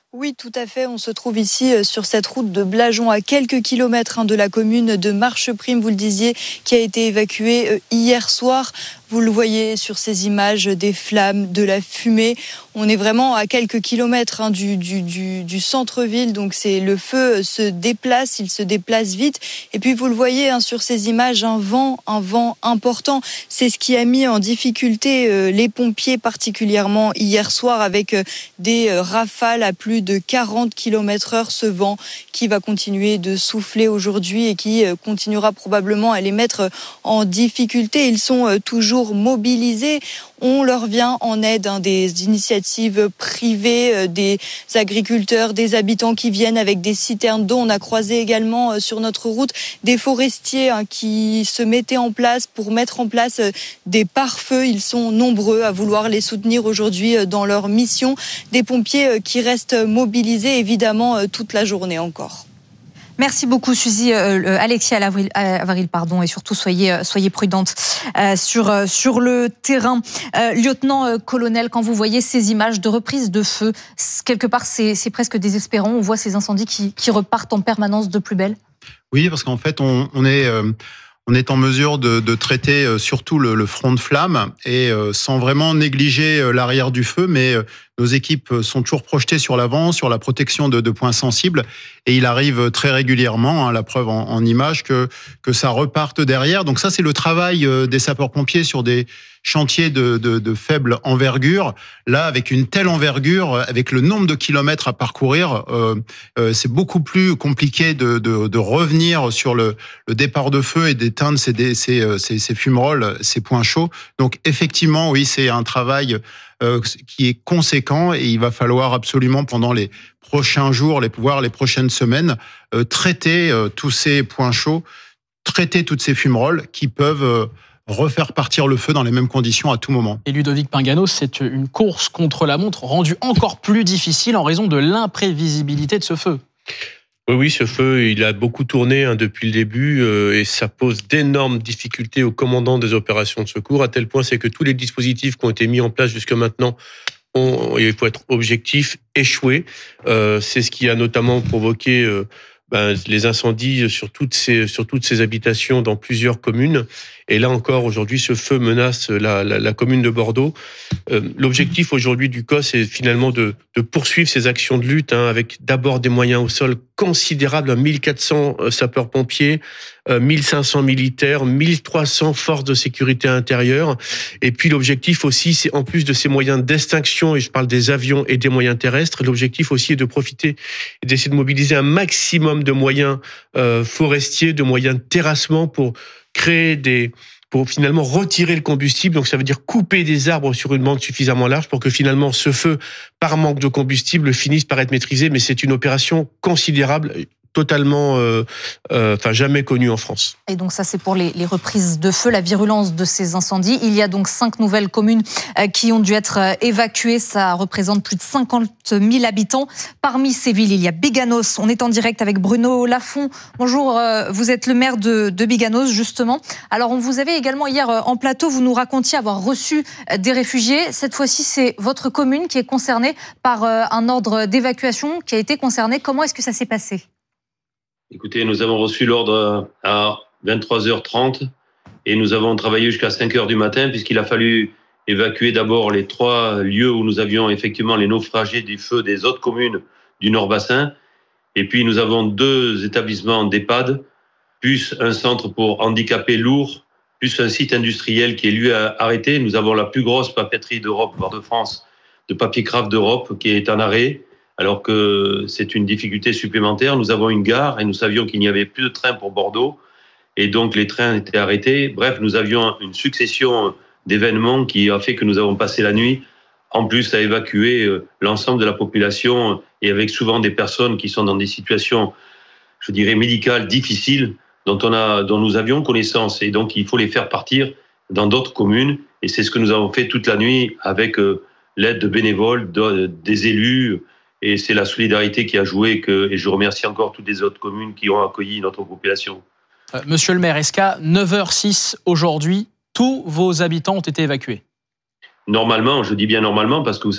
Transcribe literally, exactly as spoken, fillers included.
Oui, tout à fait. On se trouve ici euh, sur cette route de Blajon, à quelques kilomètres hein, de la commune de Marcheprime, vous le disiez, qui a été évacuée euh, hier soir. Vous le voyez sur ces images, des flammes, de la fumée. On est vraiment à quelques kilomètres hein, du, du, du, du centre-ville, donc c'est, le feu se déplace, il se déplace vite. Et puis vous le voyez hein, sur ces images, un vent, un vent important. C'est ce qui a mis en difficulté euh, les pompiers particulièrement hier soir, avec euh, des euh, rafales à plus de quarante kilomètres heure, ce vent qui va continuer de souffler aujourd'hui et qui euh, continuera probablement à les mettre en difficulté. Ils sont euh, toujours mobilisés. On leur vient en aide hein, des initiatives privées, euh, des agriculteurs, des habitants qui viennent avec des citernes d'eau. On a croisé également euh, sur notre route des forestiers hein, qui se mettaient en place pour mettre en place euh, des pare-feux. Ils sont nombreux à vouloir les soutenir aujourd'hui euh, dans leur mission. Des pompiers euh, qui restent mobilisés évidemment euh, toute la journée encore. Merci beaucoup, Suzy. Euh, Alexia Avril, Avril, pardon, et surtout soyez, soyez prudente euh, sur, euh, sur le terrain. Euh, lieutenant euh, colonel, quand vous voyez ces images de reprise de feu, quelque part c'est, c'est presque désespérant. On voit ces incendies qui, qui repartent en permanence de plus belle. Oui, parce qu'en fait, on, on est... Euh... On est en mesure de, de traiter surtout le, le front de flamme et euh, sans vraiment négliger l'arrière du feu, mais euh, nos équipes sont toujours projetées sur l'avant, sur la protection de, de points sensibles, et il arrive très régulièrement, hein, la preuve en, en images, que, que ça reparte derrière. Donc ça, c'est le travail des sapeurs-pompiers sur des chantiers de, de, de faible envergure. Là, avec une telle envergure, avec le nombre de kilomètres à parcourir, euh, euh, c'est beaucoup plus compliqué de, de, de revenir sur le, le départ de feu et d'éteindre ces, ces, ces, ces fumerolles, ces points chauds. Donc effectivement, oui, c'est un travail euh, qui est conséquent et il va falloir absolument pendant les prochains jours, les, voire les prochaines semaines, euh, traiter euh, tous ces points chauds, traiter toutes ces fumerolles qui peuvent euh, refaire partir le feu dans les mêmes conditions à tout moment. Et Ludovic Pingano, c'est une course contre la montre rendue encore plus difficile en raison de l'imprévisibilité de ce feu. Oui, oui, ce feu, il a beaucoup tourné hein, depuis le début euh, et ça pose d'énormes difficultés aux commandants des opérations de secours, à tel point c'est que tous les dispositifs qui ont été mis en place jusque maintenant ont, il faut être objectif, échoué. Euh, c'est ce qui a notamment provoqué euh, ben, les incendies sur toutes ces sur toutes ces habitations dans plusieurs communes. Et là encore, aujourd'hui, ce feu menace la, la, la commune de Bordeaux. Euh, l'objectif aujourd'hui du C O S est finalement de, de poursuivre ces actions de lutte hein, avec d'abord des moyens au sol considérables, mille quatre cents sapeurs-pompiers, euh, mille cinq cents militaires, mille trois cents forces de sécurité intérieure. Et puis l'objectif aussi, c'est en plus de ces moyens d'extinction, et je parle des avions et des moyens terrestres, l'objectif aussi est de profiter et d'essayer de mobiliser un maximum de moyens euh, forestiers, de moyens de terrassement pour créer des, pour finalement retirer le combustible. Donc ça veut dire couper des arbres sur une bande suffisamment large pour que finalement ce feu, par manque de combustible, finisse par être maîtrisé. Mais c'est une opération considérable, totalement, euh, euh, enfin jamais connue en France. Et donc ça, c'est pour les, les reprises de feu, la virulence de ces incendies. Il y a donc cinq nouvelles communes euh, qui ont dû être euh, évacuées. Ça représente plus de cinquante mille habitants. Parmi ces villes, il y a Biganos. On est en direct avec Bruno Lafont. Bonjour, euh, vous êtes le maire de, de Biganos, justement. Alors, on vous avait également hier euh, en plateau, vous nous racontiez avoir reçu euh, des réfugiés. Cette fois-ci, c'est votre commune qui est concernée par euh, un ordre d'évacuation qui a été concerné. Comment est-ce que ça s'est passé ? Écoutez, nous avons reçu l'ordre à vingt-trois heures trente et nous avons travaillé jusqu'à cinq heures du matin puisqu'il a fallu évacuer d'abord les trois lieux où nous avions effectivement les naufragés du feu des autres communes du Nord-Bassin. Et puis nous avons deux établissements d'EHPAD, plus un centre pour handicapés lourds, plus un site industriel qui est lui arrêté. Nous avons la plus grosse papeterie d'Europe, voire de France, de papier craft d'Europe qui est en arrêt. Alors que c'est une difficulté supplémentaire. Nous avons une gare et nous savions qu'il n'y avait plus de train pour Bordeaux. Et donc, les trains étaient arrêtés. Bref, nous avions une succession d'événements qui a fait que nous avons passé la nuit, en plus, à évacuer l'ensemble de la population et avec souvent des personnes qui sont dans des situations, je dirais, médicales difficiles dont, on a, dont nous avions connaissance. Et donc, il faut les faire partir dans d'autres communes. Et c'est ce que nous avons fait toute la nuit avec l'aide de bénévoles, de, des élus. Et c'est la solidarité qui a joué que, et je remercie encore toutes les autres communes qui ont accueilli notre population. Euh, monsieur le maire, est-ce qu'à neuf heures six aujourd'hui, tous vos habitants ont été évacués ? Normalement, je dis bien normalement parce que vous savez,